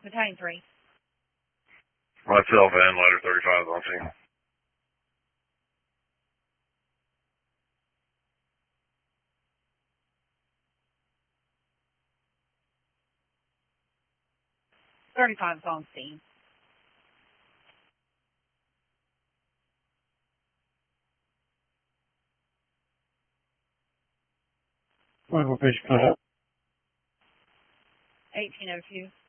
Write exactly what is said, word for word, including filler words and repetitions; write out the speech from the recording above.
Battalion three. Myself and Letter thirty-five on scene. thirty-five is on scene. What location? eighteen oh two.